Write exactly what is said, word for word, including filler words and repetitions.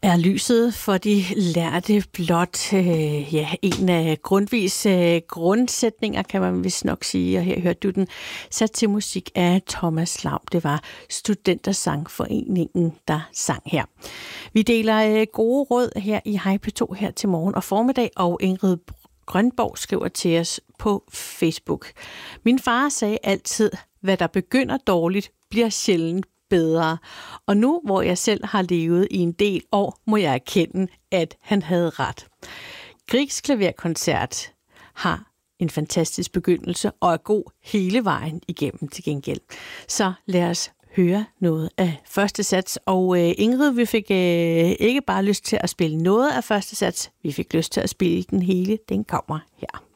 Er lyset for de lærte blot øh, ja, en af Grundtvigs øh, grundsætninger, kan man vist nok sige, og her hørte du den sat til musik af Thomas Laub. Det var Studentersangforeningen, der sang her. Vi deler øh, gode råd her i Hej P to her til morgen og formiddag, og Ingrid Grønborg skriver til os på Facebook. Min far sagde altid, hvad der begynder dårligt, bliver sjældent bedre. Og nu, hvor jeg selv har levet i en del år, må jeg erkende, at han havde ret. Griegs klaverkoncert har en fantastisk begyndelse og er god hele vejen igennem til gengæld. Så lad os høre noget af første sats. Og øh, Ingrid, vi fik øh, ikke bare lyst til at spille noget af første sats, vi fik lyst til at spille den hele. Den kommer her.